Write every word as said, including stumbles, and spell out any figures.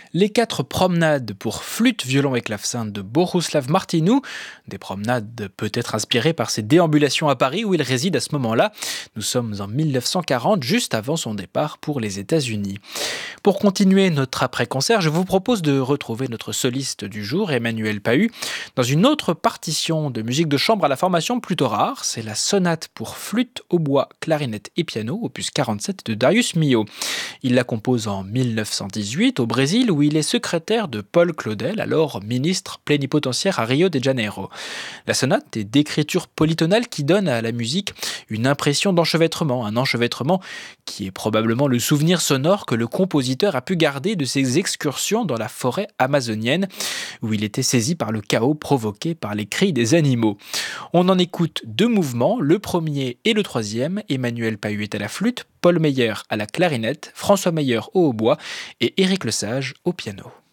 Les quatre promenades pour flûte, violon et clavecin de Bohuslav Martinou, des promenades peut-être inspirées par ses déambulations à Paris où il réside à ce moment-là. Nous sommes en mille neuf cent quarante, juste avant son départ pour les États-Unis. Pour continuer notre après-concert, je vous propose de retrouver notre soliste du jour, Emmanuel Pahud, dans une autre partition de musique de chambre à la formation plutôt rare. C'est la sonate pour flûte, hautbois, clarinette et piano, opus quarante-sept de Darius Milhaud. Il la compose en mille neuf cent dix-huit au Brésil où il est secrétaire de Paul Claudel, alors ministre plénipotentiaire à Rio de Janeiro. La sonate est d'écriture polytonale qui donne à la musique une impression d'enchevêtrement, un enchevêtrement qui est probablement le souvenir sonore que le compositeur a pu garder de ses excursions dans la forêt amazonienne où il était saisi par le chaos provoqué par les cris des animaux. On en écoute deux mouvements, le premier et le troisième. Emmanuel Pahud est à la flûte, Paul Meyer à la clarinette, François Meyer au hautbois et Éric Lesage au piano.